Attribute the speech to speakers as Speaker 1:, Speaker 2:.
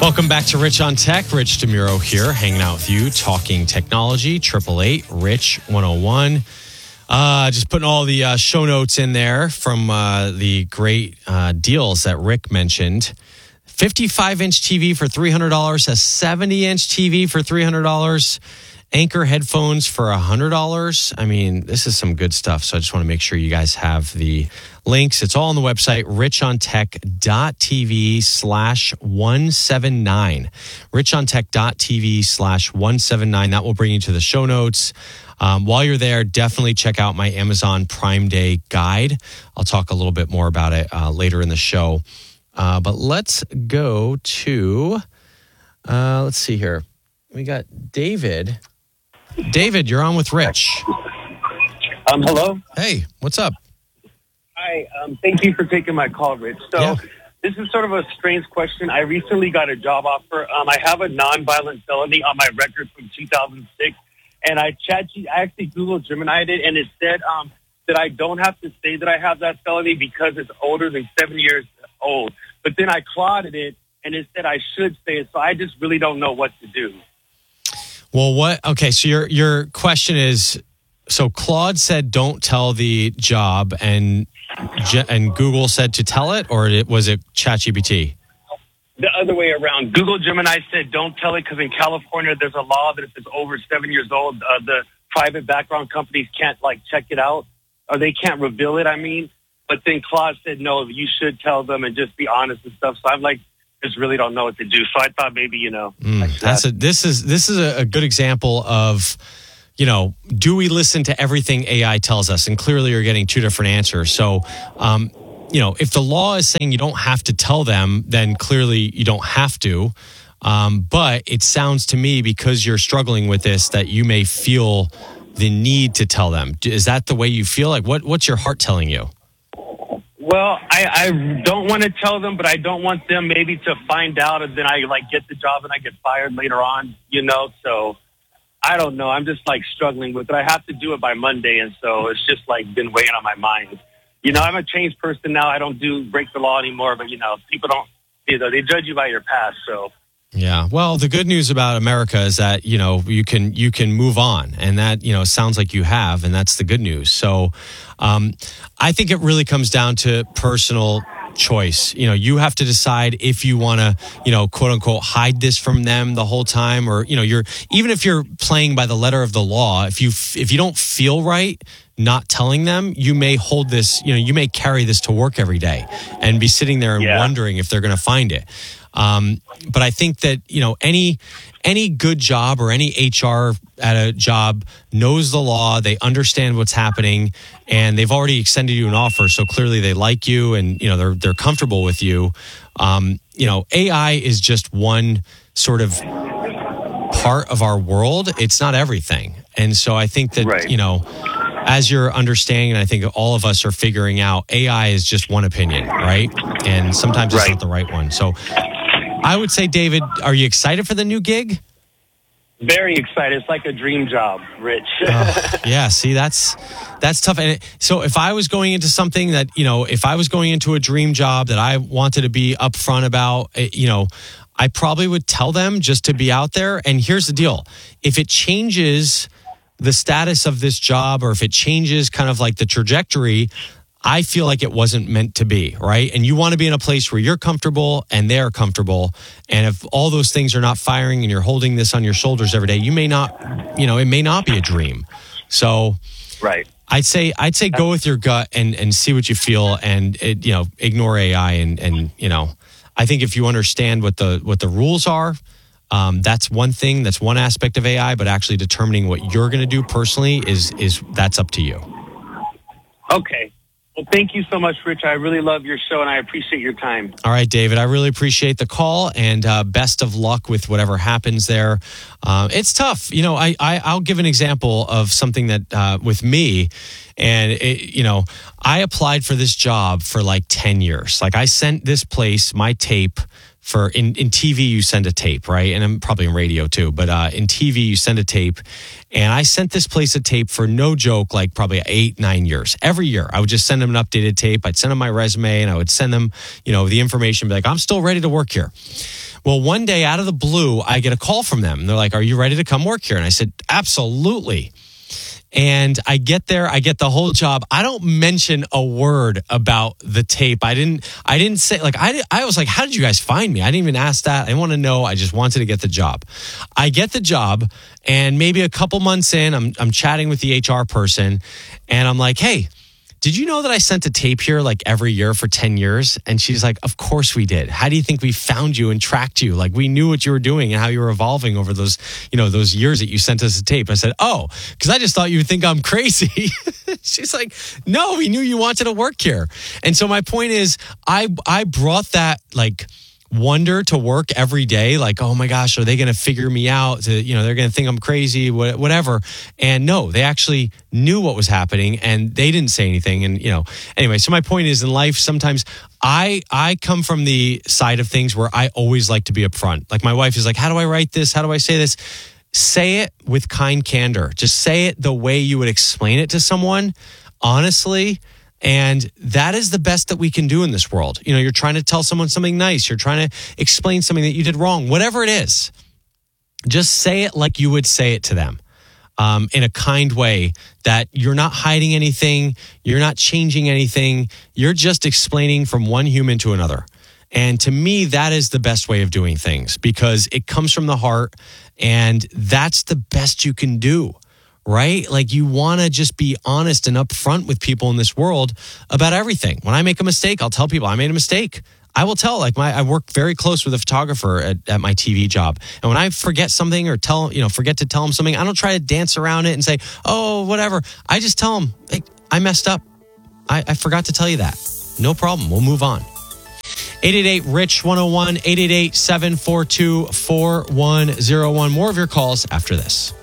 Speaker 1: Welcome back to Rich on Tech. Rich DeMuro here, hanging out with you, talking technology. 888-RICH-101. Just putting all the show notes in there from the great deals that Rick mentioned. 55-inch TV for $300, a 70-inch TV for $300, Anchor headphones for $100. I mean, this is some good stuff. So I just want to make sure you guys have the links. It's all on the website, richontech.tv/179. richontech.tv/179. That will bring you to the show notes. While you're there, definitely check out my Amazon Prime Day guide. I'll talk a little bit more about it later in the show. But let's go to, let's see here. We got David. David, you're on with Rich.
Speaker 2: Hello.
Speaker 1: Hey, what's up?
Speaker 2: Hi. Thank you for taking my call, Rich. So This is sort of a strange question. I recently got a job offer. I have a nonviolent felony on my record from 2006, and I actually Googled Gemini'd it, and it said that I don't have to say that I have that felony because it's older than 7 years old. But then I Clauded it, and it said I should say it. So I just really don't know what to do.
Speaker 1: Well, okay, so your question is, so Claude said don't tell the job, and Google said to tell it, or was it ChatGPT?
Speaker 2: The other way around. Google Gemini said don't tell it because in California there's a law that if it's over 7 years old, the private background companies can't check it out, or they can't reveal it. But then Claude said no, you should tell them and just be honest and stuff. So I'm just really don't know what to do. So I thought maybe
Speaker 1: this is a good example of, do we listen to everything AI tells us? And clearly you're getting two different answers. So, if the law is saying you don't have to tell them, then clearly you don't have to. But it sounds to me, because you're struggling with this, that you may feel the need to tell them. Is that the way you feel? What's your heart telling you?
Speaker 2: Well, I don't want to tell them, but I don't want them maybe to find out and then I get the job and I get fired later on, so I don't know. I'm just struggling with it. I have to do it by Monday. And so it's just been weighing on my mind. I'm a changed person now. I don't break the law anymore, but people don't, they judge you by your past. So.
Speaker 1: Yeah. Well, the good news about America is that, you can move on, and that, sounds like you have, and that's the good news. So, I think it really comes down to personal choice. You have to decide if you want to, quote unquote, hide this from them the whole time, or, even if you're playing by the letter of the law, if you don't feel right not telling them, you may hold this, you may carry this to work every day and be sitting there and wondering if they're going to find it. But I think that, any good job or any HR at a job knows the law, they understand what's happening, and they've already extended you an offer. So clearly they like you, and, they're comfortable with you. AI is just one sort of part of our world. It's not everything. And so I think that, as you're understanding, and I think all of us are figuring out, AI is just one opinion, right? And sometimes it's not the right one. So I would say, David, are you excited for the new gig?
Speaker 2: Very excited. It's like a dream job, Rich.
Speaker 1: Yeah, see, that's tough. And so if I was going into something that, if I was going into a dream job that I wanted to be upfront about, I probably would tell them just to be out there. And here's the deal. If it changes the status of this job, or if it changes kind of the trajectory, I feel like it wasn't meant to be, right? And you want to be in a place where you're comfortable and they're comfortable. And if all those things are not firing and you're holding this on your shoulders every day, you may not, it may not be a dream. So I'd say go with your gut and see what you feel, and ignore AI. And I think if you understand what the rules are, that's one thing, that's one aspect of AI, but actually determining what you're going to do personally is that's up to you.
Speaker 2: Okay. Well, thank you so much, Rich. I really love your show, and I appreciate your time.
Speaker 1: All right, David, I really appreciate the call, and best of luck with whatever happens there. It's tough. I'll give an example of something that with me, and I applied for this job for 10 years. I sent this place my tape. In TV, you send a tape, right? And I'm probably in radio too, but in TV, you send a tape. And I sent this place a tape for, no joke, probably 8-9 years. Every year, I would just send them an updated tape. I'd send them my resume, and I would send them, the information, be like, I'm still ready to work here. Well, one day out of the blue, I get a call from them. They're like, "Are you ready to come work here?" And I said, "Absolutely." And I get there, I get the whole job. I don't mention a word about the tape. I didn't say, like, I was like, "How did you guys find me?" I didn't even ask that. I didn't want to know. I just wanted to get the job. I get the job, and maybe a couple months in, I'm chatting with the HR person, and I'm like, "Hey, did you know that I sent a tape here like every year for 10 years? And she's like, "Of course we did. How do you think we found you and tracked you? Like, we knew what you were doing and how you were evolving over those, those years that you sent us a tape." I said, "Oh, because I just thought you would think I'm crazy." She's like, "No, we knew you wanted to work here." And so my point is, I brought that like wonder to work every day. Like, oh my gosh, are they going to figure me out? They're going to think I'm crazy, whatever. And no, they actually knew what was happening and they didn't say anything. And, anyway, so my point is in life, sometimes I come from the side of things where I always like to be upfront. Like my wife is like, "How do I write this? How do I say this?" Say it with kind candor. Just say it the way you would explain it to someone, honestly. And that is the best that we can do in this world. You're trying to tell someone something nice. You're trying to explain something that you did wrong, whatever it is. Just say it like you would say it to them, in a kind way, that you're not hiding anything. You're not changing anything. You're just explaining from one human to another. And to me, that is the best way of doing things because it comes from the heart and that's the best you can do. Right? Like you want to just be honest and upfront with people in this world about everything. When I make a mistake, I'll tell people I made a mistake. I will tell, I work very close with a photographer at my TV job. And when I forget something or forget to tell him something, I don't try to dance around it and say, "Oh, whatever." I just tell him, "Hey, I messed up. I forgot to tell you that." No problem. We'll move on. 888-RICH-101, 888-742-4101. More of your calls after this.